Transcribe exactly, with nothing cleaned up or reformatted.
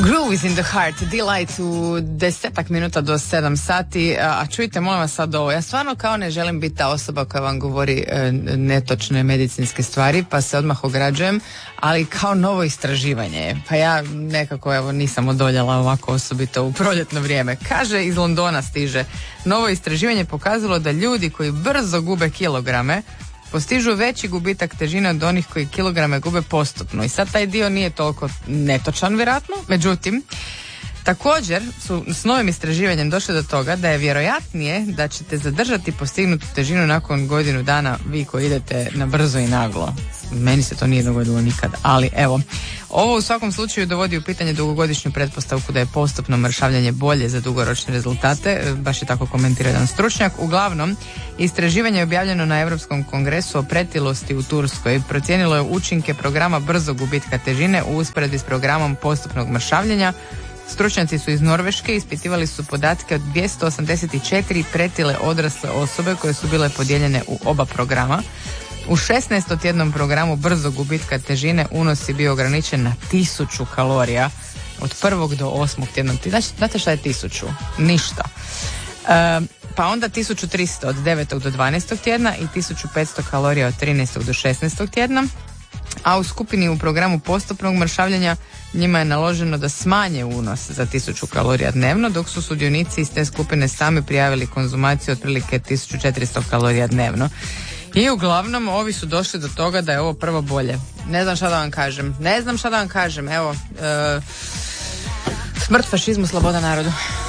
Groove is in the heart, delight u desetak minuta do sedam sati, a čujte, molim vas sad ovo, ja stvarno kao ne želim biti ta osoba koja vam govori e, netočne medicinske stvari, pa se odmah ograđujem, ali kao novo istraživanje je, pa ja nekako evo nisam odoljela ovako osobito u proljetno vrijeme. Kaže, iz Londona stiže, novo istraživanje pokazalo da ljudi koji brzo gube kilograme postižu veći gubitak težine od onih koji kilograme gube postupno. I sad taj dio nije toliko netočan vjerojatno, međutim također su s novim istraživanjem došli do toga da je vjerojatnije da ćete zadržati postignutu težinu nakon godinu dana vi koji idete na brzo i naglo. Meni se to nije dogodilo nikad, ali evo, ovo u svakom slučaju dovodi u pitanje dugogodišnju pretpostavku da je postupno mršavljanje bolje za dugoročne rezultate, baš je tako komentirao jedan stručnjak. Uglavnom, istraživanje je objavljeno na Europskom kongresu o pretilosti u Turskoj, procijenilo je učinke programa brzog gubitka težine u usporedbi s programom postupnog mršavljenja. Stručnjaci su iz Norveške ispitivali su podatke od dvjesto osamdeset četiri pretile odrasle osobe koje su bile podijeljene u oba programa. U šesnaestotjednom programu brzog gubitka težine unos je bio ograničen na tisuću kalorija od prvog do osmog tjedna. Znači, znate šta je tisuću? Ništa. E, pa onda tisuću tristo od devetog do dvanaestog tjedna i tisuću petsto kalorija od trinaestog do šesnaestog tjedna. A u skupini u programu postupnog mršavljenja njima je naloženo da smanje unos za tisuću kalorija dnevno, dok su sudionici iz te skupine sami prijavili konzumaciju otprilike tisuću četiristo kalorija dnevno. I uglavnom ovi su došli do toga da je ovo prvo bolje. Ne znam šta da vam kažem. Ne znam šta da vam kažem. Evo, e, smrt fašizmu, sloboda narodu.